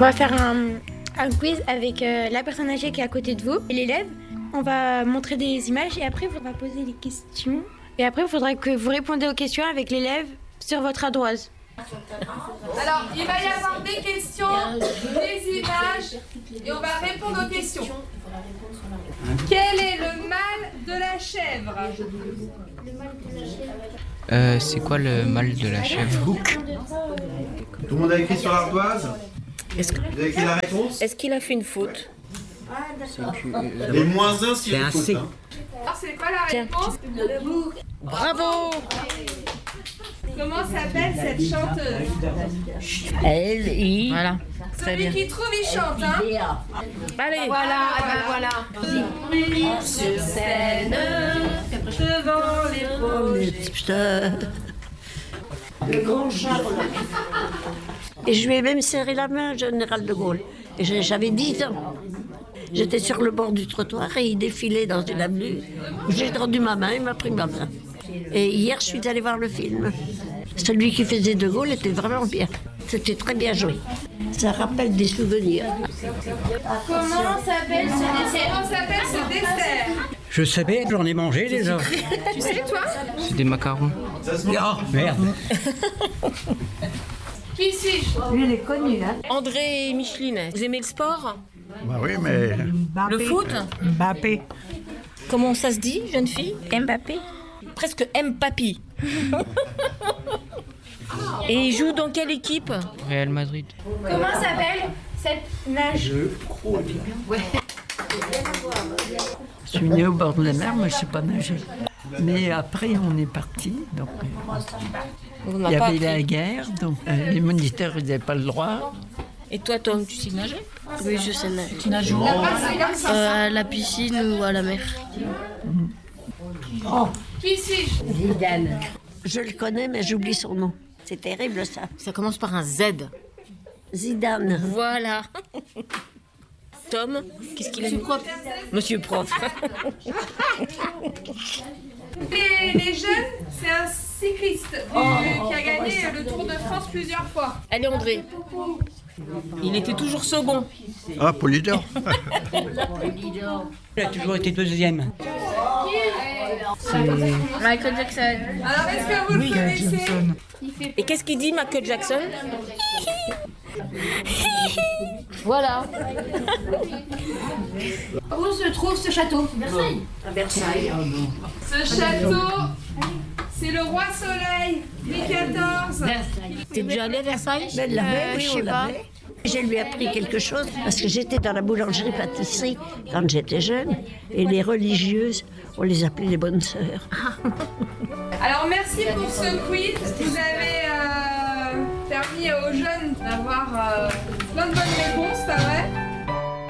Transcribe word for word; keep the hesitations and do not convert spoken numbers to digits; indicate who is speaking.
Speaker 1: va faire un, un quiz avec euh, la personne âgée qui est à côté de vous et l'élève. On va montrer des images et après, il faudra poser les questions. Et après, il faudra que vous répondiez aux questions avec l'élève sur votre ardoise.
Speaker 2: Alors, il va y avoir des questions, des images, et on va répondre aux questions. Quel est le mal de la chèvre?
Speaker 3: Euh, c'est quoi le mal de la chèvre?
Speaker 4: Tout le monde a écrit sur l'ardoise?
Speaker 5: Est-ce que...
Speaker 4: Vous avez écrit la réponse?
Speaker 5: Est-ce qu'il a fait une faute?
Speaker 4: Les moins un s'il y a une faute. Hein.
Speaker 2: Alors, c'est quoi la réponse?
Speaker 5: Bravo!
Speaker 2: Comment s'appelle cette chanteuse?
Speaker 5: Elle, il... Voilà. Très
Speaker 2: Celui
Speaker 5: bien.
Speaker 2: qui trouve, il chante, hein?
Speaker 5: Allez.
Speaker 2: Voilà, voilà, voilà. Sur scène, devant les projets.
Speaker 6: Le grand Charles. Et je lui ai même serré la main, général de Gaulle. Et j'avais dix ans. J'étais sur le bord du trottoir et il défilait dans une avenue. J'ai tendu ma main, il m'a pris ma main. Et hier, je suis allée voir le film. Celui qui faisait de Gaulle était vraiment bien. C'était très bien joué. Ça rappelle des souvenirs.
Speaker 2: Comment s'appelle ce dessert? Comment s'appelle ce dessert?
Speaker 7: Je savais, j'en ai mangé déjà.
Speaker 2: Tu sais, toi?
Speaker 3: C'est des macarons.
Speaker 7: Oh, merde.
Speaker 2: Qui suis-je?
Speaker 6: Lui, il est connu, hein.
Speaker 5: André Micheline, vous aimez le sport?
Speaker 8: Bah oui, mais...
Speaker 5: Le foot?
Speaker 8: Mbappé.
Speaker 5: Comment ça se dit, jeune fille?
Speaker 1: Mbappé.
Speaker 5: Presque M-Papi. Et il joue dans quelle équipe?
Speaker 3: Real Madrid.
Speaker 1: Comment s'appelle cette nage?
Speaker 9: Je suis née au bord de la mer, mais je ne sais pas nager. Mais après, on est parti. Donc,
Speaker 5: On
Speaker 9: il
Speaker 5: n'a
Speaker 9: y
Speaker 5: pas
Speaker 9: avait
Speaker 5: appris.
Speaker 9: la guerre, donc euh, les moniteurs n'avaient pas le droit.
Speaker 5: Et toi, Tom, tu sais nager?
Speaker 10: Oui, je sais nager.
Speaker 5: Tu nages où?
Speaker 10: Euh, à la piscine ou à la mer.
Speaker 6: Oh,
Speaker 2: Qui suis-je?
Speaker 6: Zidane. Je le connais, mais j'oublie son nom. C'est terrible, ça.
Speaker 5: Ça commence par un Z.
Speaker 6: Zidane.
Speaker 5: Voilà. Tom, qu'est-ce qu'il a mis? Monsieur prof.
Speaker 2: Les, les jeunes, c'est un cycliste du- qui a gagné le Tour de France plusieurs fois.
Speaker 5: Allez, André. Il était toujours second.
Speaker 8: Ah, Polydor.
Speaker 7: Il a toujours été deuxième.
Speaker 10: Michael Jackson.
Speaker 2: Alors, est-ce que vous le connaissez?
Speaker 5: Et qu'est-ce qu'il dit, Michael Jackson? Voilà.
Speaker 10: Où se trouve ce château? Versailles.
Speaker 6: À Versailles.
Speaker 2: Ce château, c'est le roi Soleil, Louis quatorze.
Speaker 5: T'es déjà allé à Versailles?
Speaker 6: Mais elle l'avait,
Speaker 10: Euh,
Speaker 6: oui,
Speaker 10: je
Speaker 6: on
Speaker 10: sais pas.
Speaker 6: l'avait. Je lui ai appris quelque chose parce que j'étais dans la boulangerie-pâtisserie quand j'étais jeune et les religieuses, on les appelait les bonnes sœurs.
Speaker 2: Alors, merci pour ce quiz. Vous avez euh, permis aux jeunes d'avoir euh, plein de bonnes réponses, pas vrai?